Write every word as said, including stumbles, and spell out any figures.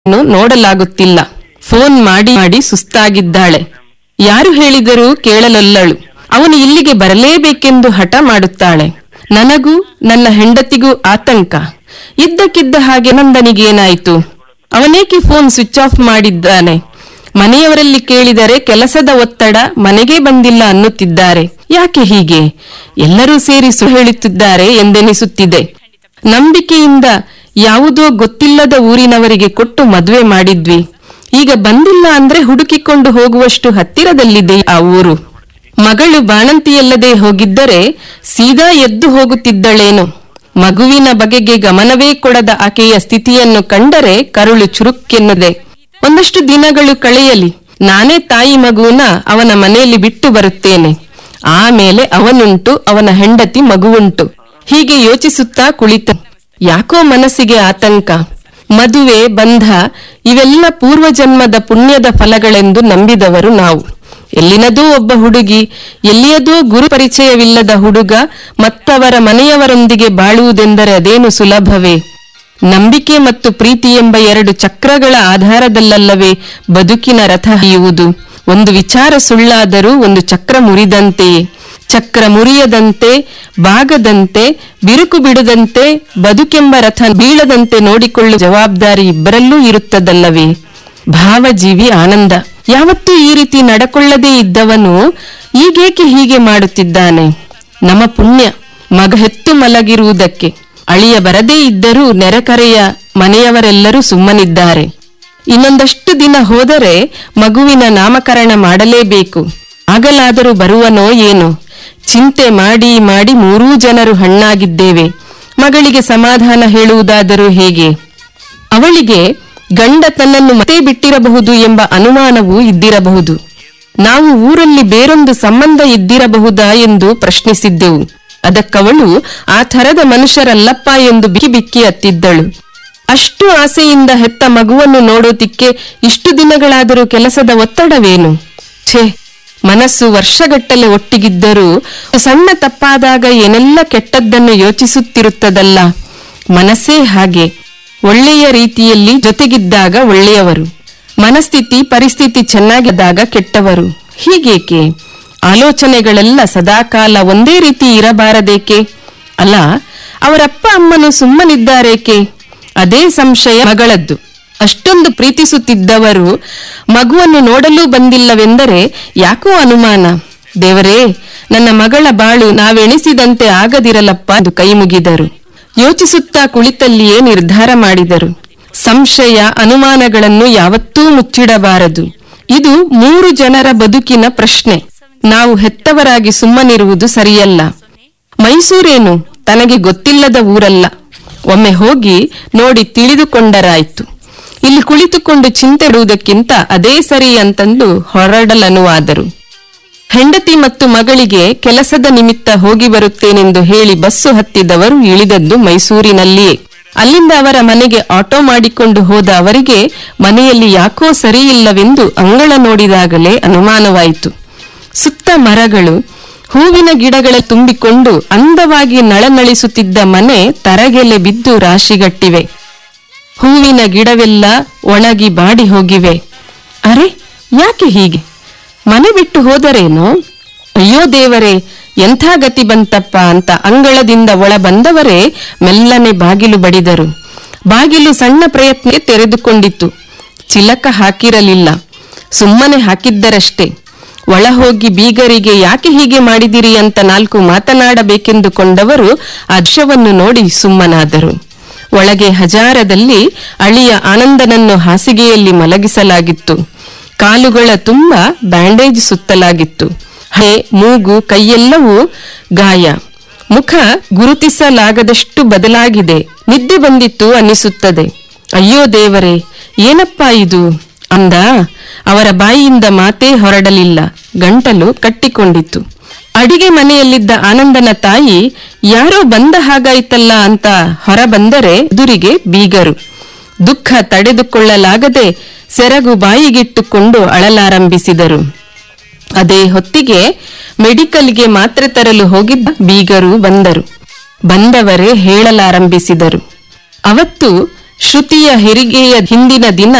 ನೋಡಲಾಗುತ್ತಿಲ್ಲ. Phone ಮಾಡಿ ಮಾಡಿ ಸುಸ್ತಾಗಿದ್ದಾಳೆ. ಯಾರು ಹೇಳಿದರೂ ಕೇಳಲೊಲ್ಲಳು. ಅವನು ಇಲ್ಲಿಗೆ ಬರಲೇಬೇಕೆಂದು ಹಠ ಮಾಡುತ್ತಾಳೆ. ನನಗೂ ನನ್ನ ಹೆಂಡತಿಗೂ ಆತಂಕ. ಇದ್ದಕ್ಕಿದ್ದ ಹಾಗೆ ನಂದನಿಗೇನಾಯಿತು? ಅವನೇಕೆ ಫೋನ್ ಸ್ವಿಚ್ ಆಫ್ ಮಾಡಿದ್ದಾನೆ? ಮನೆಯವರಲ್ಲಿ ಕೇಳಿದರೆ ಕೆಲಸದ ಒತ್ತಡ, ಮನೆಗೆ ಬಂದಿಲ್ಲ ಅನ್ನುತ್ತಿದ್ದಾರೆ. ಯಾಕೆ ಹೀಗೆ? ಎಲ್ಲರೂ ಸೇರಿ ಸುಳ್ಳು ಹೇಳುತ್ತಿದ್ದಾರೆ ಎಂದೆನಿಸುತ್ತಿದೆ. ನಂಬಿಕೆಯಿಂದ ಯಾವುದೋ ಗೊತ್ತಿಲ್ಲದ ಊರಿನವರಿಗೆ ಕೊಟ್ಟು ಮದುವೆ ಮಾಡಿದ್ವಿ. ಈಗ ಬಂದಿಲ್ಲ ಅಂದ್ರೆ ಹುಡುಕಿಕೊಂಡು ಹೋಗುವಷ್ಟು ಹತ್ತಿರದಲ್ಲಿದೆ ಆ ಊರು. ಮಗಳು ಬಾಣಂತಿಯಲ್ಲದೆ ಹೋಗಿದ್ದರೆ ಸೀದಾ ಎದ್ದು ಹೋಗುತ್ತಿದ್ದಳೇನು? ಮಗುವಿನ ಬಗೆಗೆ ಗಮನವೇ ಕೊಡದ ಆಕೆಯ ಸ್ಥಿತಿಯನ್ನು ಕಂಡರೆ ಕರುಳು ಚುರುಕ್ಕೆನ್ನುದೆ. ಒಂದಷ್ಟು ದಿನಗಳು ಕಳೆಯಲಿ, ನಾನೇ ತಾಯಿ ಮಗುವನ್ನ ಅವನ ಮನೆಯಲ್ಲಿ ಬಿಟ್ಟು ಬರುತ್ತೇನೆ. ಆಮೇಲೆ ಅವನುಂಟು, ಅವನ ಹೆಂಡತಿ ಮಗುವುಂಟು. ಹೀಗೆ ಯೋಚಿಸುತ್ತಾ ಕುಳಿತ. ಯಾಕೋ ಮನಸ್ಸಿಗೆ ಆತಂಕ. ಮದುವೆ, ಬಂಧ ಇವೆಲ್ಲ ಪೂರ್ವಜನ್ಮದ ಪುಣ್ಯದ ಫಲಗಳೆಂದು ನಂಬಿದವರು ನಾವು. ಎಲ್ಲಿನದೋ ಒಬ್ಬ ಹುಡುಗಿ, ಎಲ್ಲಿಯದೋ ಗುರು ಪರಿಚಯವಿಲ್ಲದ ಹುಡುಗ ಮತ್ತವರ ಮನೆಯವರೊಂದಿಗೆ ಬಾಳುವುದೆಂದರೆ ಅದೇನು ಸುಲಭವೇ? ನಂಬಿಕೆ ಮತ್ತು ಪ್ರೀತಿ ಎಂಬ ಎರಡು ಚಕ್ರಗಳ ಆಧಾರದಲ್ಲಲ್ಲವೇ ಬದುಕಿನ ರಥ ಹಿಯುವುದು. ಒಂದು ವಿಚಾರ ಸುಳ್ಳಾದರೂ ಒಂದು ಚಕ್ರ ಮುರಿದಂತೆಯೇ. ಚಕ್ರ ಮುರಿಯದಂತೆ, ಬಾಗದಂತೆ, ಬಿರುಕು ಬಿಡದಂತೆ, ಬದುಕೆಂಬ ರಥ ಬೀಳದಂತೆ ನೋಡಿಕೊಳ್ಳುವ ಜವಾಬ್ದಾರಿ ಇಬ್ಬರಲ್ಲೂ ಇರುತ್ತದಲ್ಲವೇ? ಭಾವಜೀವಿ ಆನಂದ ಯಾವತ್ತೂ ಈ ರೀತಿ ನಡಕೊಳ್ಳದೇ ಇದ್ದವನು ಈಗೇಕೆ ಹೀಗೆ ಮಾಡುತ್ತಿದ್ದಾನೆ? ನಮ್ಮ ಪುಣ್ಯ ಮಗ ಹೆತ್ತು ಮಲಗಿರುವುದಕ್ಕೆ. ಅಳಿಯ ಬರದೇ ಇದ್ದರೂ ನೆರೆಕರೆಯ ಮನೆಯವರೆಲ್ಲರೂ ಸುಮ್ಮನಿದ್ದಾರೆ. ಇನ್ನೊಂದಷ್ಟು ದಿನ ಹೋದರೆ ಮಗುವಿನ ನಾಮಕರಣ ಮಾಡಲೇಬೇಕು. ಆಗಲಾದರೂ ಬರುವನೋ ಏನೋ? ಚಿಂತೆ ಮಾಡಿ ಮಾಡಿ ಮೂರೂ ಜನರು ಹಣ್ಣಾಗಿದ್ದೇವೆ. ಮಗಳಿಗೆ ಸಮಾಧಾನ ಹೇಳುವುದಾದರೂ ಹೇಗೆ? ಅವಳಿಗೆ ಗಂಡ ತನ್ನನ್ನು ಮತ್ತೆ ಬಿಟ್ಟಿರಬಹುದು ಎಂಬ ಅನುಮಾನವೂ ಇದ್ದಿರಬಹುದು. ನಾವು ಊರಲ್ಲಿ ಬೇರೊಂದು ಸಂಬಂಧ ಇದ್ದಿರಬಹುದಾ ಎಂದು ಪ್ರಶ್ನಿಸಿದ್ದೆವು. ಅದಕ್ಕವಳು ಆ ಥರದ ಮನುಷ್ಯರಲ್ಲಪ್ಪ ಎಂದು ಬಿಕ್ಕಿ ಬಿಕ್ಕಿ ಅತ್ತಿದ್ದಳು. ಅಷ್ಟು ಆಸೆಯಿಂದ ಹೆತ್ತ ಮಗುವನ್ನು ನೋಡೋದಿಕ್ಕೆ ಇಷ್ಟು ದಿನಗಳಾದರೂ ಕೆಲಸದ ಒತ್ತಡವೇನು? ಛೇ, ಮನಸ್ಸು ವರ್ಷಗಟ್ಟಲೆ ಒಟ್ಟಿಗಿದ್ದರೂ ಸಣ್ಣ ತಪ್ಪಾದಾಗ ಏನೆಲ್ಲ ಕೆಟ್ಟದ್ದನ್ನು ಯೋಚಿಸುತ್ತಿರುತ್ತದಲ್ಲ. ಮನಸ್ಸೇ ಹಾಗೆ. ಒಳ್ಳೆಯ ರೀತಿಯಲ್ಲಿ ಜೊತೆಗಿದ್ದಾಗ ಒಳ್ಳೆಯವರು, ಮನಸ್ಥಿತಿ ಪರಿಸ್ಥಿತಿ ಚೆನ್ನಾಗಿದ್ದಾಗ ಕೆಟ್ಟವರು. ಹೀಗೇಕೆ? ಆಲೋಚನೆಗಳೆಲ್ಲ ಸದಾಕಾಲ ಒಂದೇ ರೀತಿ ಇರಬಾರದೇಕೆ? ಅಲ್ಲ, ಅವರಪ್ಪ ಅಮ್ಮನು ಸುಮ್ಮನಿದ್ದಾರೇಕೆ? ಅದೇ ಸಂಶಯ ಮಗಳದ್ದು. ಅಷ್ಟೊಂದು ಪ್ರೀತಿಸುತ್ತಿದ್ದವರು ಮಗುವನ್ನು ನೋಡಲೂ ಬಂದಿಲ್ಲವೆಂದರೆ ಯಾಕೋ ಅನುಮಾನ. ದೇವರೇ, ನನ್ನ ಮಗಳ ಬಾಳು ನಾವೆಣಿಸಿದಂತೆ ಆಗದಿರಲಪ್ಪ ಎಂದು ಕೈ ಮುಗಿದರು. ಯೋಚಿಸುತ್ತಾ ಕುಳಿತಲ್ಲಿಯೇ ನಿರ್ಧಾರ ಮಾಡಿದರು. ಸಂಶಯ, ಅನುಮಾನಗಳನ್ನು ಯಾವತ್ತೂ ಮುಚ್ಚಿಡಬಾರದು. ಇದು ಮೂರು ಜನರ ಬದುಕಿನ ಪ್ರಶ್ನೆ. ನಾವು ಹೆತ್ತವರಾಗಿ ಸುಮ್ಮನಿರುವುದು ಸರಿಯಲ್ಲ. ಮೈಸೂರೇನು ತನಗೆ ಗೊತ್ತಿಲ್ಲದ ಊರಲ್ಲ. ಒಮ್ಮೆ ಹೋಗಿ ನೋಡಿ ತಿಳಿದುಕೊಂಡರಾಯ್ತು. ಇಲ್ಲಿ ಕುಳಿತುಕೊಂಡು ಚಿಂತೆ ಇಡುವುದಕ್ಕಿಂತ ಅದೇ ಸರಿ ಅಂತಂದು ಹೊರಡಲನುವಾದರು. ಹೆಂಡತಿ ಮತ್ತು ಮಗಳಿಗೆ ಕೆಲಸದ ನಿಮಿತ್ತ ಹೋಗಿ ಬರುತ್ತೇನೆಂದು ಹೇಳಿ ಬಸ್ಸು ಹತ್ತಿದವರು ಇಳಿದದ್ದು ಮೈಸೂರಿನಲ್ಲಿಯೇ. ಅಲ್ಲಿಂದ ಅವರ ಮನೆಗೆ ಆಟೋ ಮಾಡಿಕೊಂಡು ಹೋದ ಅವರಿಗೆ ಮನೆಯಲ್ಲಿ ಯಾಕೋ ಸರಿಯಿಲ್ಲವೆಂದು ಅಂಗಳ ನೋಡಿದಾಗಲೇ ಅನುಮಾನವಾಯಿತು. ಸುತ್ತ ಮರಗಳು, ಹೂವಿನ ಗಿಡಗಳ ತುಂಬಿಕೊಂಡು ಅಂದವಾಗಿ ನಳನಳಿಸುತ್ತಿದ್ದ ಮನೆ ತರಗೆಲೆ ಬಿದ್ದು ರಾಶಿಗಟ್ಟಿವೆ. ಹೂವಿನ ಗಿಡವೆಲ್ಲ ಒಣಗಿ ಬಾಡಿ ಹೋಗಿವೆ. ಅರೆ, ಯಾಕೆ ಹೀಗೆ? ಮನೆ ಬಿಟ್ಟು ಹೋದರೇನೋ? ಅಯ್ಯೋ ದೇವರೇ, ಎಂಥ ಗತಿ ಬಂತಪ್ಪ ಅಂತ ಅಂಗಳದಿಂದ ಒಳ ಬಂದವರೇ ಮೆಲ್ಲನೆ ಬಾಗಿಲು ಬಡಿದರು. ಬಾಗಿಲು ಸಣ್ಣ ಪ್ರಯತ್ನ ತೆರೆದುಕೊಂಡಿತು. ಚಿಲಕ ಹಾಕಿರಲಿಲ್ಲ, ಸುಮ್ಮನೆ ಹಾಕಿದ್ದರಷ್ಟೇ. ಒಳ ಹೋಗಿ ಬೀಗರಿಗೆ ಯಾಕೆ ಹೀಗೆ ಮಾಡಿದಿರಿ ಅಂತ ನಾಲ್ಕು ಮಾತನಾಡಬೇಕೆಂದುಕೊಂಡವರು ಅರ್ಷವನ್ನು ನೋಡಿ ಸುಮ್ಮನಾದರು. ಒಳಗೆ ಹಜಾರದಲ್ಲಿ ಅಳಿಯ ಆನಂದನನ್ನು ಹಾಸಿಗೆಯಲ್ಲಿ ಮಲಗಿಸಲಾಗಿತ್ತು. ಕಾಲುಗಳ ತುಂಬ ಬ್ಯಾಂಡೇಜ್ ಸುತ್ತಲಾಗಿತ್ತು. ಹಣೆ, ಮೂಗು, ಕೈಯೆಲ್ಲವೂ ಗಾಯ. ಮುಖ ಗುರುತಿಸಲಾಗದಷ್ಟು ಬದಲಾಗಿದೆ. ನಿದ್ದೆ ಬಂದಿತ್ತು ಅನ್ನಿಸುತ್ತದೆ. ಅಯ್ಯೋ ದೇವರೇ, ಏನಪ್ಪಾ ಇದು ಅಂದ. ಅವರ ಬಾಯಿಯಿಂದ ಮಾತೇ ಹೊರಡಲಿಲ್ಲ. ಗಂಟಲು ಕಟ್ಟಿಕೊಂಡಿತ್ತು. ಅಡಿಗೆ ಮನೆಯಲ್ಲಿದ್ದ ಆನಂದನ ತಾಯಿ ಯಾರೋ ಬಂದ ಹಾಗಾಯ್ತಲ್ಲ ಅಂತ ಹೊರ ಬಂದರೆ ಎದುರಿಗೆ ಬೀಗರು. ದುಃಖ ತಡೆದುಕೊಳ್ಳಲಾಗದೆ ಸೆರಗು ಬಾಯಿಗಿಟ್ಟುಕೊಂಡು ಅಳಲಾರಂಭಿಸಿದರು. ಅದೇ ಹೊತ್ತಿಗೆ ಮೆಡಿಕಲ್ಗೆ ಮಾತ್ರೆ ತರಲು ಹೋಗಿದ್ದ ಬೀಗರು ಬಂದರು. ಬಂದವರೇ ಹೇಳಲಾರಂಭಿಸಿದರು. ಅವತ್ತು ಶ್ರುತಿಯ ಹೆರಿಗೆಯ ಹಿಂದಿನ ದಿನ